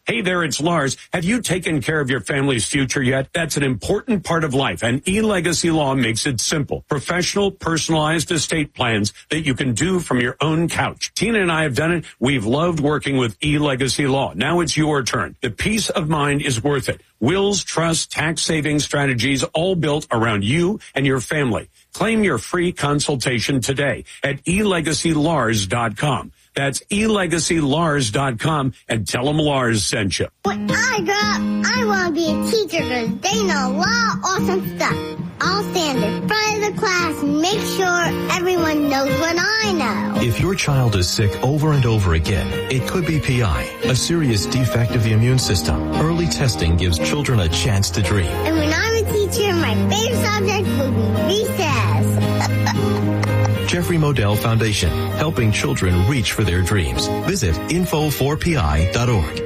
Hey there, it's Lars. Have you taken care of your family's future yet? That's an important part of life, and eLegacy Law makes it simple. Professional, personalized estate plans that you can do from your own couch. Tina and I have done it. We've loved working with eLegacy Law. Now it's your turn. The peace of mind is worth it. Wills, trusts, tax-saving strategies, all built around you and your family. Claim your free consultation today at elegacylars.com. That's elegacylars.com, and tell them Lars sent you. When I grow up, I want to be a teacher because they know a lot of awesome stuff. I'll stand in front of the class and make sure everyone knows what I know. If your child is sick over and over again, it could be PI, a serious defect of the immune system. Early testing gives children a chance to dream. And when I'm a teacher, my favorite subject will be recess. Jeffrey Modell Foundation, helping children reach for their dreams. Visit info4pi.org.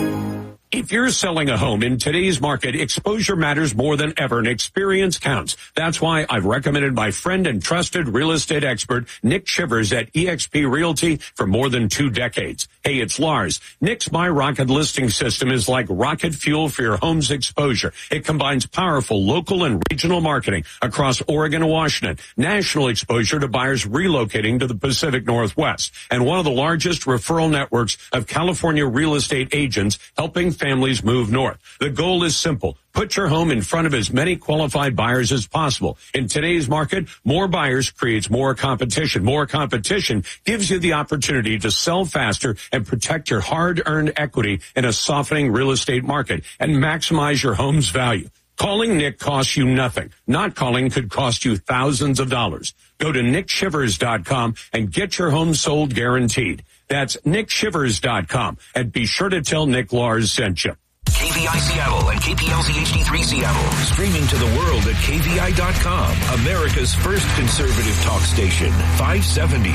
If you're selling a home in today's market, exposure matters more than ever, and experience counts. That's why I've recommended my friend and trusted real estate expert, Nick Shivers at eXp Realty for more than 2 decades. Hey, it's Lars. Nick's My Rocket listing system is like rocket fuel for your home's exposure. It combines powerful local and regional marketing across Oregon and Washington, national exposure to buyers relocating to the Pacific Northwest, and one of the largest referral networks of California real estate agents helping families move north. The goal is simple. Put your home in front of as many qualified buyers as possible. In today's market, more buyers creates more competition. More competition gives you the opportunity to sell faster and protect your hard-earned equity in a softening real estate market and maximize your home's value. Calling Nick costs you nothing. Not calling could cost you thousands of dollars. Go to nickshivers.com and get your home sold guaranteed. That's nickshivers.com, and be sure to tell Nick Lars sent you. KVI Seattle and KPLZ HD3 Seattle. Streaming to the world at KVI.com. America's first conservative talk station. 570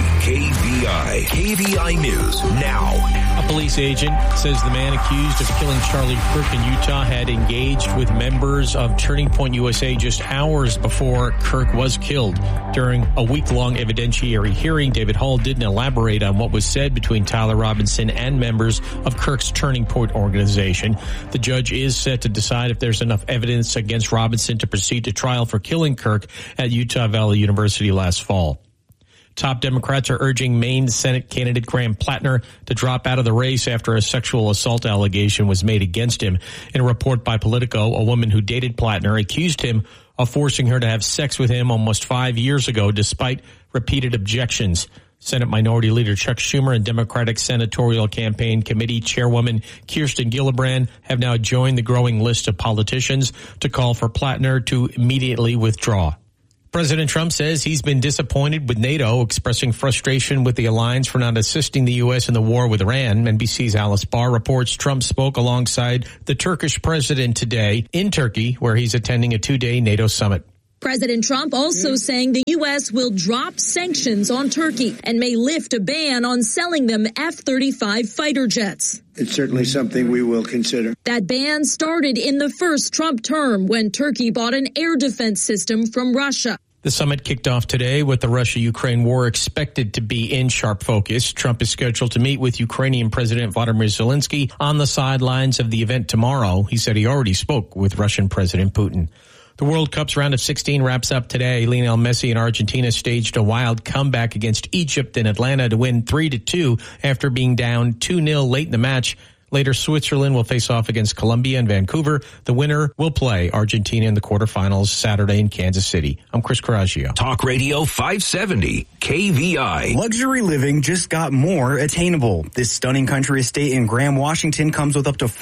KVI. KVI News now. A police agent says the man accused of killing Charlie Kirk in Utah had engaged with members of Turning Point USA just hours before Kirk was killed. During a week-long evidentiary hearing, David Hall didn't elaborate on what was said between Tyler Robinson and members of Kirk's Turning Point organization. The judge is set to decide if there's enough evidence against Robinson to proceed to trial for killing Kirk at Utah Valley University last fall. Top Democrats are urging Maine Senate candidate Graham Plattner to drop out of the race after a sexual assault allegation was made against him. In a report by Politico, a woman who dated Plattner accused him of forcing her to have sex with him almost 5 years ago, despite repeated objections. Senate Minority Leader Chuck Schumer and Democratic Senatorial Campaign Committee Chairwoman Kirsten Gillibrand have now joined the growing list of politicians to call for Plattner to immediately withdraw. President Trump says he's been disappointed with NATO, expressing frustration with the alliance for not assisting the U.S. in the war with Iran. NBC's Alice Barr reports Trump spoke alongside the Turkish president today in Turkey, where he's attending a 2-day NATO summit. President Trump also saying the U.S. will drop sanctions on Turkey and may lift a ban on selling them F-35 fighter jets. It's certainly something we will consider. That ban started in the first Trump term when Turkey bought an air defense system from Russia. The summit kicked off today with the Russia-Ukraine war expected to be in sharp focus. Trump is scheduled to meet with Ukrainian President Vladimir Zelensky on the sidelines of the event tomorrow. He said he already spoke with Russian President Putin. The World Cup's round of 16 wraps up today. Lionel Messi and Argentina staged a wild comeback against Egypt in Atlanta to win 3-2 after being down 2-0 late in the match. Later, Switzerland will face off against Colombia in Vancouver. The winner will play Argentina in the quarterfinals Saturday in Kansas City. I'm Chris Coraggio. Talk Radio 570 KVI. Luxury living just got more attainable. This stunning country estate in Graham, Washington comes with up to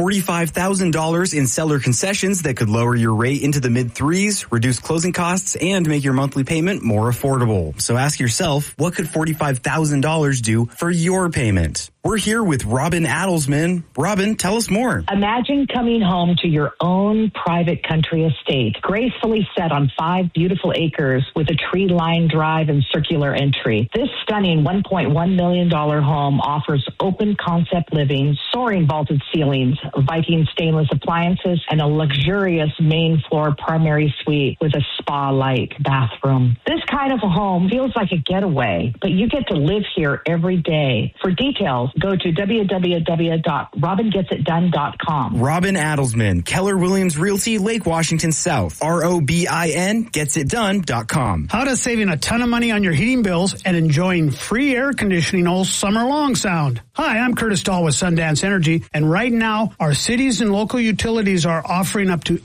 $45,000 in seller concessions that could lower your rate into the mid-threes, reduce closing costs, and make your monthly payment more affordable. So ask yourself, what could $45,000 do for your payment? We're here with Robin Adelsman. Robin, tell us more. Imagine coming home to your own private country estate, gracefully set on 5 beautiful acres with a tree-lined drive and circular entry. This stunning $1.1 million home offers open concept living, soaring vaulted ceilings, Viking stainless appliances, and a luxurious main floor primary suite with a spa-like bathroom. This kind of a home feels like a getaway, but you get to live here every day. For details, go to www.robinadelsman.com. RobinGetsItDone.com. Robin Adelsman, Keller Williams Realty, Lake Washington South. ROBIN, GetsItDone.com. How does saving a ton of money on your heating bills and enjoying free air conditioning all summer long sound? Hi, I'm Curtis Dahl with Sundance Energy, and right now, our cities and local utilities are offering up to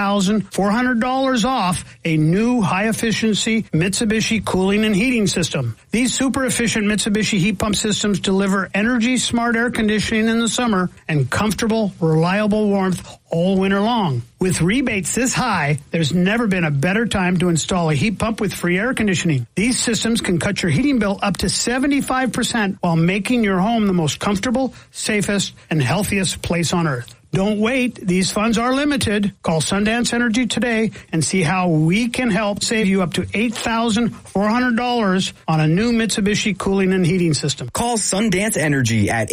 $8,400 off a new high-efficiency Mitsubishi cooling and heating system. These super-efficient Mitsubishi heat pump systems deliver energy-smart air conditioning in the summer and comfortable, reliable warmth all winter long. With rebates this high, there's never been a better time to install a heat pump with free air conditioning. These systems can cut your heating bill up to 75% while making your home the most comfortable, safest, and healthiest place on earth. Don't wait. These funds are limited. Call Sundance Energy today and see how we can help save you up to $8,400 on a new Mitsubishi cooling and heating system. Call Sundance Energy at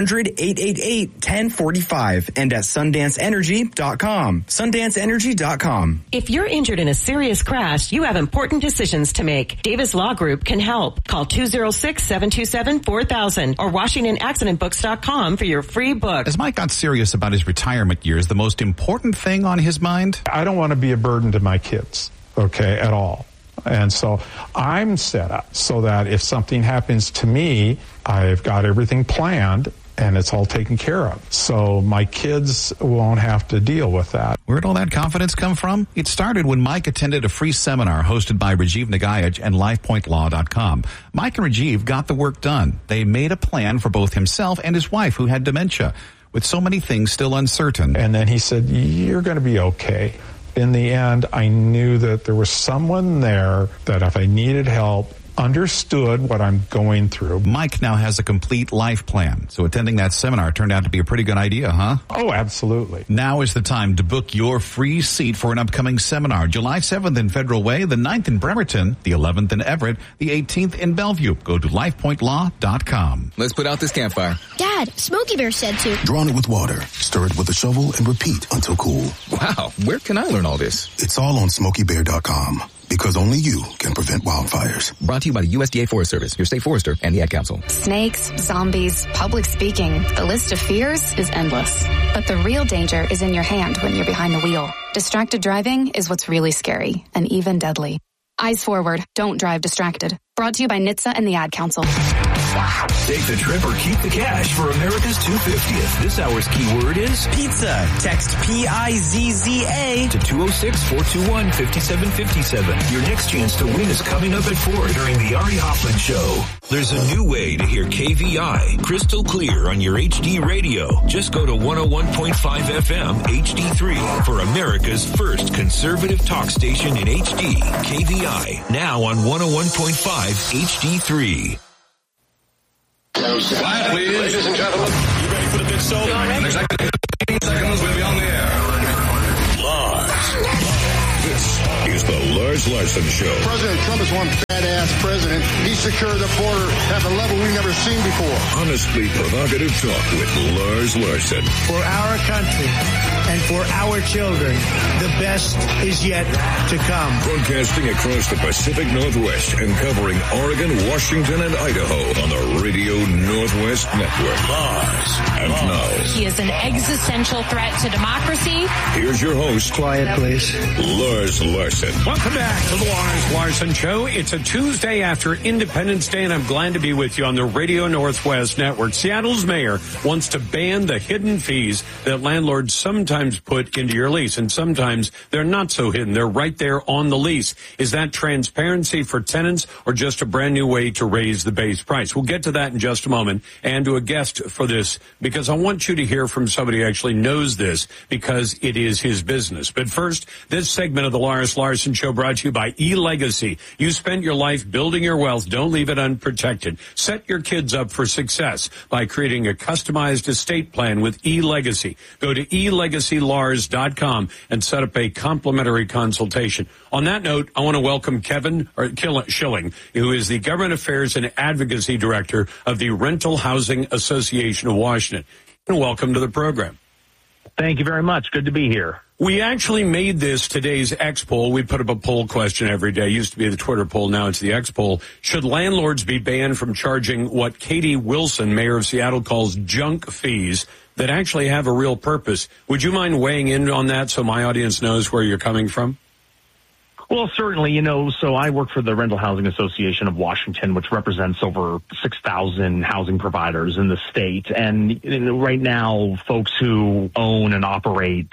800-888-1045 and at sundanceenergy.com. Sundanceenergy.com. If you're injured in a serious crash, you have important decisions to make. Davis Law Group can help. Call 206-727-4000 or WashingtonAccidentBooks.com for your free book. As Mike got serious about his retirement years, the most important thing on his mind? I don't want to be a burden to my kids, okay, at all. And so I'm set up so that if something happens to me, I've got everything planned and it's all taken care of. So my kids won't have to deal with that. Where'd all that confidence come from? It started when Mike attended a free seminar hosted by Rajiv Nagayaj and LifePointLaw.com. Mike and Rajiv got the work done. They made a plan for both himself and his wife who had dementia. With so many things still uncertain. And then he said, you're going to be okay. In the end, I knew that there was someone there that if I needed help, understood what I'm going through. Mike now has a complete life plan. So attending that seminar turned out to be a pretty good idea, huh? Oh, absolutely. Now is the time to book your free seat for an upcoming seminar. July 7th in Federal Way, the 9th in Bremerton, the 11th in Everett, the 18th in Bellevue. Go to LifePointLaw.com. Let's put out this campfire. Dad, Smokey Bear said to. Drown it with water, stir it with a shovel, and repeat until cool. Wow, where can I learn all this? It's all on SmokeyBear.com. Because only you can prevent wildfires. Brought to you by the USDA Forest Service, your state forester, and the Ad Council. Snakes, zombies, public speaking. The list of fears is endless. But the real danger is in your hand when you're behind the wheel. Distracted driving is what's really scary and even deadly. Eyes forward. Don't drive distracted. Brought to you by NHTSA and the Ad Council. Take the trip or keep the cash for America's 250th. This hour's keyword is pizza. Text PIZZA to 206-421-5757. Your next chance to win is coming up at 4 during the Ari Hoffman Show. There's a new way to hear KVI crystal clear on your HD radio. Just go to 101.5 FM HD3 for America's first conservative talk station in HD. KVI, now on 101.5 HD3. Quiet, please. Ladies and gentlemen. You ready for the big show? In exactly 15 seconds, we'll be on the air. Lars. This is the Lars Larson Show. President Trump is one badass president. He secured the border at a level we've never seen before. Honestly provocative talk with Lars Larson. For our country and for our children, the best is yet to come. Broadcasting across the Pacific Northwest and covering Oregon, Washington, and Idaho on the Radio Northwest Network. Lars. And now. He is an existential threat to democracy. Here's your host. Quiet, please. Lars Larson. Welcome back to the Lars Larson Show. It's a Tuesday after Independence Day, and I'm glad to be with you on the Radio Northwest Network. Seattle's mayor wants to ban the hidden fees that landlords sometimes put into your lease, and sometimes they're not so hidden. They're right there on the lease. Is that transparency for tenants or just a brand new way to raise the base price? We'll get to that in just a moment, and to a guest for this, because I want you to hear from somebody who actually knows this, because it is his business. But first, this segment of the Lars Larson Show brought to you by eLegacy. You spent your life building your wealth. Don't leave it unprotected. Set your kids up for success by creating a customized estate plan with eLegacy. Go to eLegacyLars.com and set up a complimentary consultation. On that note, I want to welcome Kevin Schilling, who is the Government Affairs and Advocacy Director of the Rental Housing Association of Washington. And welcome to the program. Thank you very much. Good to be here. We actually made this today's X poll. We put up a poll question every day. It used to be the Twitter poll. Now it's the X poll. Should landlords be banned from charging what Katie Wilson, mayor of Seattle, calls junk fees that actually have a real purpose? Would you mind weighing in on that so my audience knows where you're coming from? Well, certainly, so I work for the Rental Housing Association of Washington, which represents over 6,000 housing providers in the state. And right now, folks who own and operate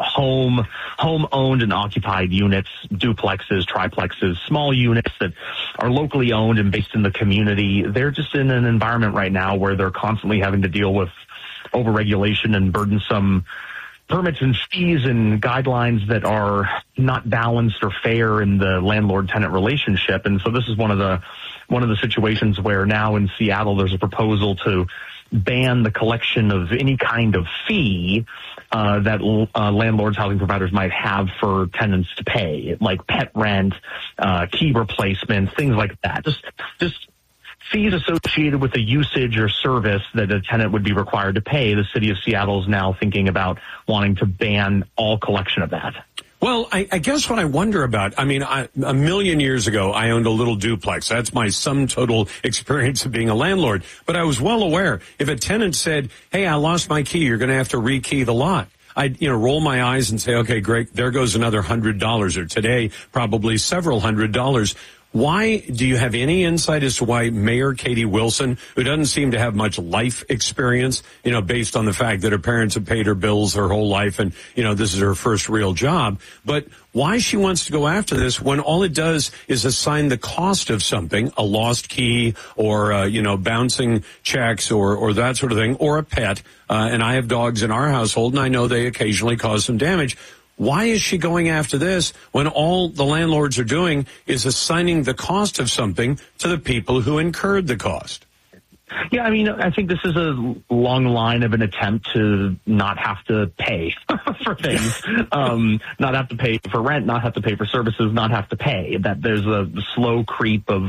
home-owned and occupied units, duplexes, triplexes, small units that are locally owned and based in the community, they're just in an environment right now where they're constantly having to deal with overregulation and burdensome permits and fees and guidelines that are not balanced or fair in the landlord-tenant relationship. And so this is one of the situations where now in Seattle there's a proposal to ban the collection of any kind of fee that landlords, housing providers might have for tenants to pay, like pet rent, key replacements, things like that. Just fees associated with a usage or service that a tenant would be required to pay. The city of Seattle is now thinking about wanting to ban all collection of that. Well, I guess what I wonder about, a million years ago, I owned a little duplex. That's my sum total experience of being a landlord. But I was well aware if a tenant said, hey, I lost my key, you're going to have to rekey the lot, I'd, roll my eyes and say, okay, great, there goes another $100, or today, probably several $100. Why do you have any insight as to why Mayor Katie Wilson, who doesn't seem to have much life experience, based on the fact that her parents have paid her bills her whole life and, this is her first real job, but why she wants to go after this when all it does is assign the cost of something, a lost key or, bouncing checks or that sort of thing, or a pet. And I have dogs in our household and I know they occasionally cause some damage. Why is she going after this when all the landlords are doing is assigning the cost of something to the people who incurred the cost? Yeah, I think this is a long line of an attempt to not have to pay for things, not have to pay for rent, not have to pay for services, not have to pay. That there's a slow creep of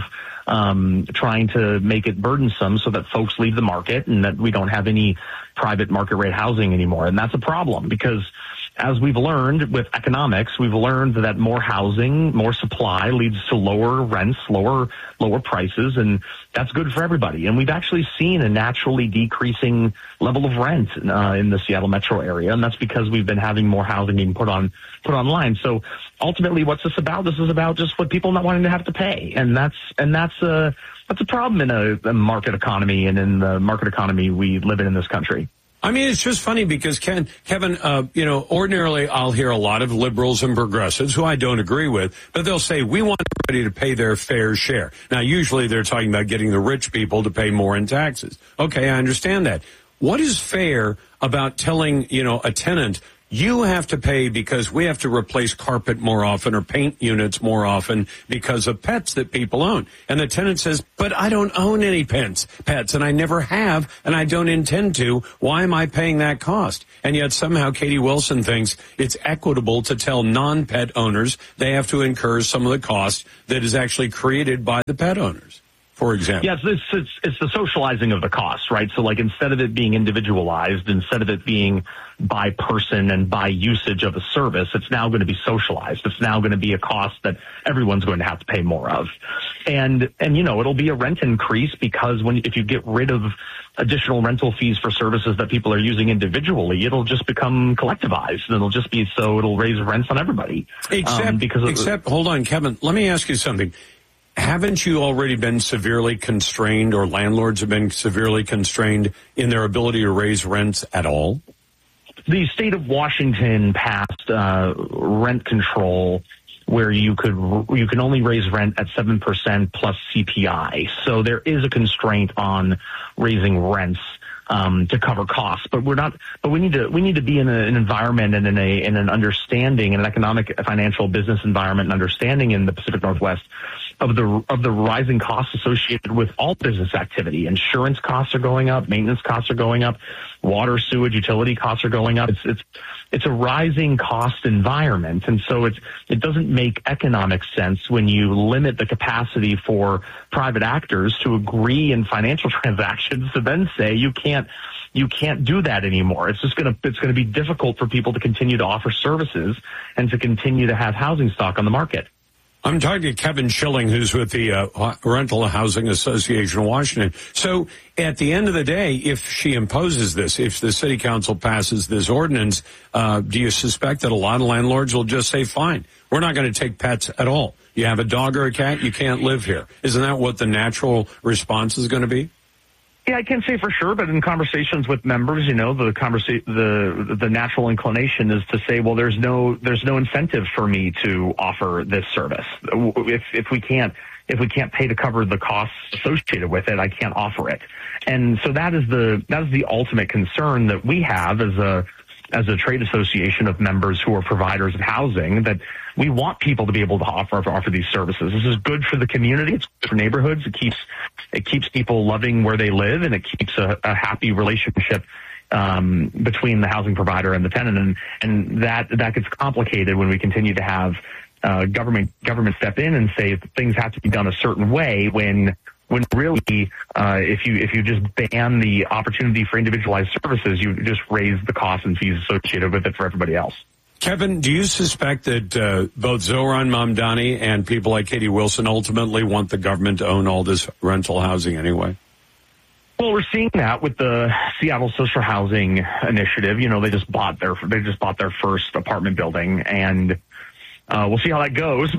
trying to make it burdensome so that folks leave the market and that we don't have any private market rate housing anymore. And that's a problem because as we've learned with economics, we've learned that more housing, more supply leads to lower rents, lower prices, and that's good for everybody. And we've actually seen a naturally decreasing level of rent in the Seattle metro area, and that's because we've been having more housing being put online. So ultimately, what's this about? This is about just what people not wanting to have to pay, and that's a problem in a market economy, and in the market economy we live in this country. It's just funny because, Kevin, ordinarily I'll hear a lot of liberals and progressives who I don't agree with, but they'll say, we want everybody to pay their fair share. Now, usually they're talking about getting the rich people to pay more in taxes. Okay, I understand that. What is fair about telling, a tenant, you have to pay because we have to replace carpet more often or paint units more often because of pets that people own? And the tenant says, but I don't own any pets, and I never have, and I don't intend to. Why am I paying that cost? And yet somehow Katie Wilson thinks it's equitable to tell non-pet owners they have to incur some of the cost that is actually created by the pet owners, for example. Yeah, it's the socializing of the cost, right? So like instead of it being individualized, instead of it being by person and by usage of a service, it's now going to be socialized. It's now going to be a cost that everyone's going to have to pay more of. And it'll be a rent increase because if you get rid of additional rental fees for services that people are using individually, it'll just become collectivized. It'll just be it'll raise rents on everybody. Except, hold on, Kevin, let me ask you something. Haven't you already been severely constrained, or landlords have been severely constrained in their ability to raise rents at all? The state of Washington passed rent control where you can only raise rent at 7% plus CPI. So there is a constraint on raising rents to cover costs, but we need to be in an environment and in an understanding, an economic, financial, business environment and understanding in the Pacific Northwest of the rising costs associated with all business activity. Insurance costs are going up, maintenance costs are going up, water, sewage, utility costs are going up. It's a rising cost environment, and so it doesn't make economic sense when you limit the capacity for private actors to agree in financial transactions to then say you can't you can't do that anymore. It's going to be difficult for people to continue to offer services and to continue to have housing stock on the market. I'm talking to Kevin Schilling, who's with the Rental Housing Association of Washington. So at the end of the day, if she imposes this, if the city council passes this ordinance, do you suspect that a lot of landlords will just say, fine, we're not going to take pets at all? You have a dog or a cat, you can't live here. Isn't that what the natural response is going to be? Yeah, I can't say for sure, but in conversations with members, the natural inclination is to say, well, there's no incentive for me to offer this service. If we can't pay to cover the costs associated with it, I can't offer it. And so that is the ultimate concern that we have as a trade association of members who are providers of housing, that we want people to be able to offer these services. This is good for the community. It's good for neighborhoods. It keeps people loving where they live, and it keeps a happy relationship between the housing provider and the tenant. And that gets complicated when we continue to have government step in and say things have to be done a certain way when really, if you just ban the opportunity for individualized services, you just raise the costs and fees associated with it for everybody else. Kevin, do you suspect that both Zohran Mamdani and people like Katie Wilson ultimately want the government to own all this rental housing anyway? Well, we're seeing that with the Seattle Social Housing Initiative. They just bought their first apartment building, and we'll see how that goes.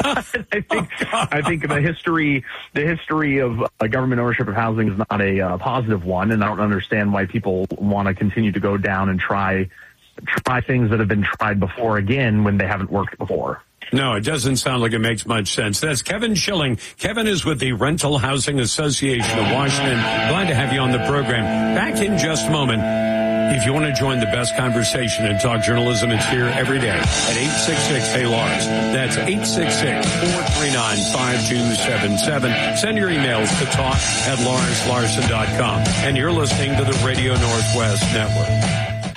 I think the history of government ownership of housing is not a positive one, and I don't understand why people want to continue to go down and try things that have been tried before again when they haven't worked before. No, it doesn't sound like it makes much sense. That's Kevin Schilling. Kevin is with the Rental Housing Association of Washington. Glad to have you on the program. Back in just a moment. If you want to join the best conversation and talk journalism, it's here every day at 866-HEY-LARS. That's 866-439-5277. Send your emails to talk@LarsLarson.com. And you're listening to the Radio Northwest Network.